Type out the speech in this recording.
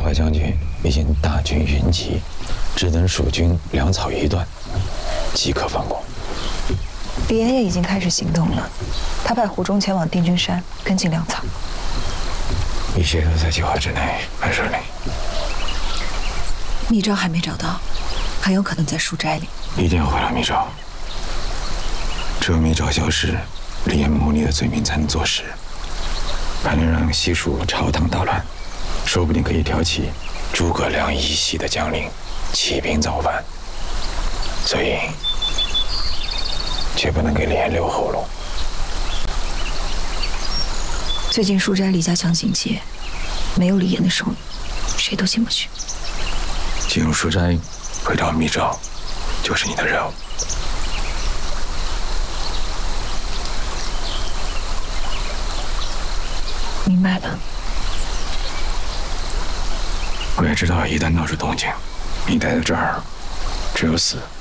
海将军已经大军云集，只等蜀军粮草一断，即可反攻。 李延也已经开始行动了，他派胡忠前往定军山跟进粮草。 一切都在计划之内，很顺利。 密诏还没找到，很有可能在书斋里。 一定要回来密诏。只有密诏消失，李延谋逆的罪名才能坐实，还能让西蜀朝堂大乱，说不定可以挑起诸葛亮一系的将领起兵造反。所以，绝不能给李延留后路。 最近书斋李家强行劫，没有李岩的手，谁都进不去。 进入书斋，回到密诏，就是你的任务。 明白了。 我也知道，一旦闹出动静，你待在这儿，只有死。